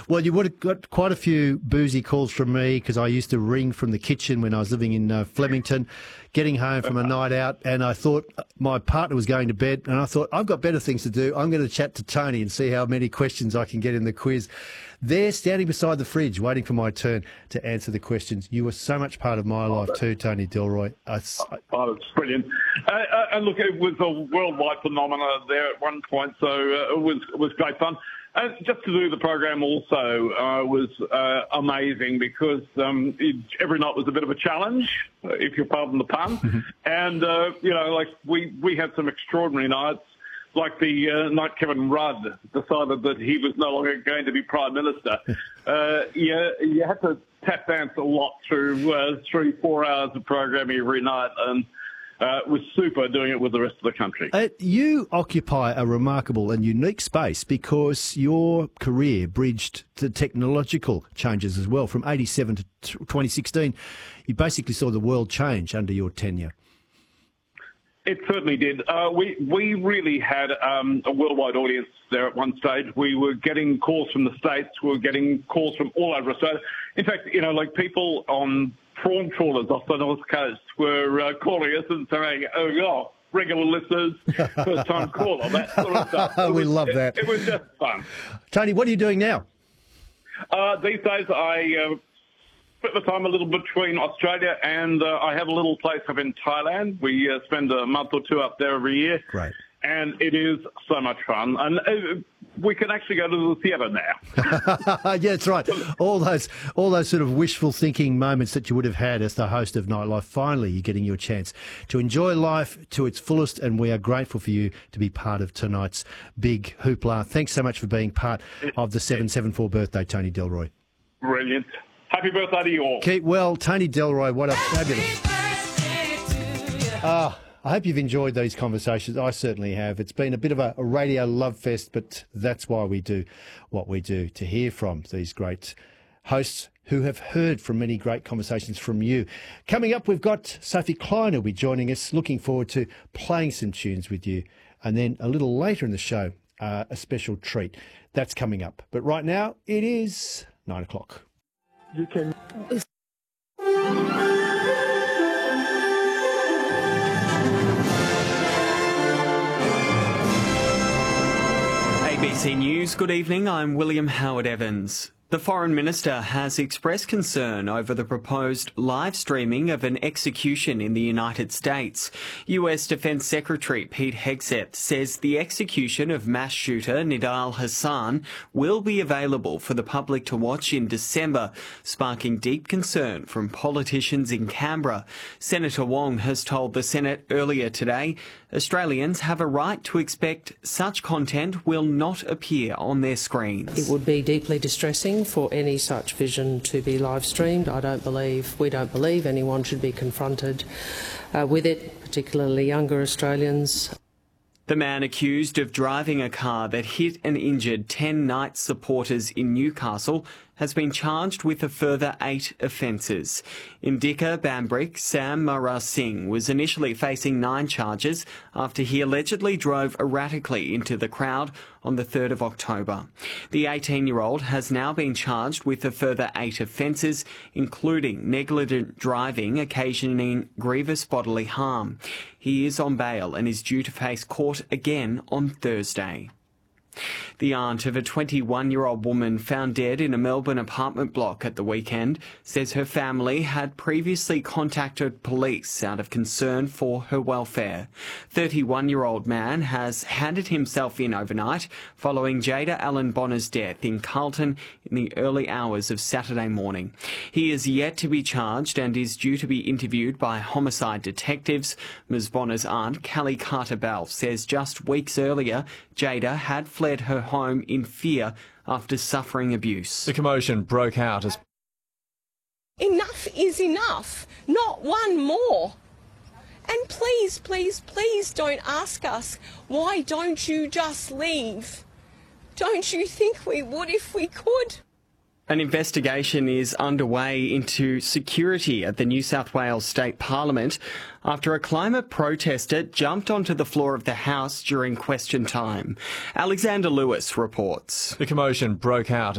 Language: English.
Well, you would have got quite a few boozy calls from me because I used to ring from the kitchen when I was living in Flemington, getting home from a night out, and I thought my partner was going to bed, and I thought, I've got better things to do. I'm going to chat to Tony and see how many questions I can get in the quiz. There, standing beside the fridge, waiting for my turn to answer the questions. You were so much part of my life too, Tony Delroy. It's brilliant. And look, it was a worldwide phenomenon there at one point, so it was great fun. And just to do the program also was amazing because every night was a bit of a challenge, if you pardon the pun. And, we had some extraordinary nights, like the night Kevin Rudd decided that he was no longer going to be Prime Minister. You had to tap dance a lot through 3-4 hours of programming every night, and it was super doing it with the rest of the country. You occupy a remarkable and unique space because your career bridged the technological changes as well. From 87 to 2016, you basically saw the world change under your tenure. It certainly did. We really had a worldwide audience there at one stage. We were getting calls from the States. We were getting calls from all over Australia. In fact, people on prawn trawlers off the North Coast were calling us and saying, regular listeners, first-time caller, that sort of stuff. We love that. It was just fun. Tony, what are you doing now? These days, I split the time a little between Australia and I have a little place up in Thailand. We spend a month or two up there every year. Great. And it is so much fun. And we can actually go to the theatre now. Yeah, that's right. All those sort of wishful thinking moments that you would have had as the host of Nightlife, finally you're getting your chance to enjoy life to its fullest, and we are grateful for you to be part of tonight's big hoopla. Thanks so much for being part of the 774 birthday, Tony Delroy. Brilliant. Happy birthday to you all. Keep well. Tony Delroy, what a fabulous... I hope you've enjoyed these conversations. I certainly have. It's been a bit of a radio love fest, but that's why we do what we do, to hear from these great hosts who have heard from many great conversations from you. Coming up, we've got Sophie Klein who'll be joining us. Looking forward to playing some tunes with you. And then a little later in the show, a special treat. That's coming up. But right now, it is 9 o'clock. You can... ABC News, good evening, I'm William Howard Evans. The Foreign Minister has expressed concern over the proposed live streaming of an execution in the United States. US Defense Secretary Pete Hegseth says the execution of mass shooter Nidal Hasan will be available for the public to watch in December, sparking deep concern from politicians in Canberra. Senator Wong has told the Senate earlier today Australians have a right to expect such content will not appear on their screens. It would be deeply distressing for any such vision to be live streamed. We don't believe anyone should be confronted with it, particularly younger Australians. The man accused of driving a car that hit and injured 10 Knights supporters in Newcastle has been charged with a further 8 offences. Indika Bambrick Sam Marar Singh was initially facing 9 charges after he allegedly drove erratically into the crowd on the 3rd of October. The 18-year-old has now been charged with a further 8 offences, including negligent driving occasioning grievous bodily harm. He is on bail and is due to face court again on Thursday. The aunt of a 21-year-old woman found dead in a Melbourne apartment block at the weekend says her family had previously contacted police out of concern for her welfare. 31-year-old man has handed himself in overnight following Jada Allen Bonner's death in Carlton in the early hours of Saturday morning. He is yet to be charged and is due to be interviewed by homicide detectives. Ms Bonner's aunt, Callie Carter-Bell, says just weeks earlier Jada had fled her home in fear after suffering abuse. The commotion broke out as... Enough is enough. Not one more. And please, please, please don't ask us, why don't you just leave? Don't you think we would if we could? An investigation is underway into security at the New South Wales State Parliament after a climate protester jumped onto the floor of the House during question time. Alexander Lewis reports. The commotion broke out